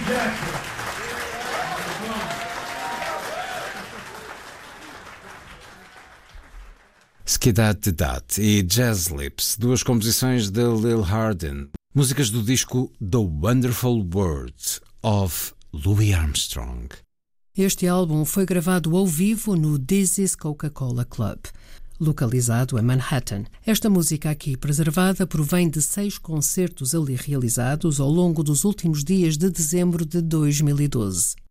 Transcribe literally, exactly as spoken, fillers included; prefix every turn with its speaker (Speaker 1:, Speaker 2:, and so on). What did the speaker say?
Speaker 1: Skidat Dat e Jazz Lips, duas composições de Lil Hardin, músicas do disco The Wonderful World of Louis Armstrong.
Speaker 2: Este álbum foi gravado ao vivo no This Is Coca-Cola Club, localizado em Manhattan. Esta música aqui preservada provém de seis concertos ali realizados ao longo dos últimos dias de dezembro de dois mil e doze.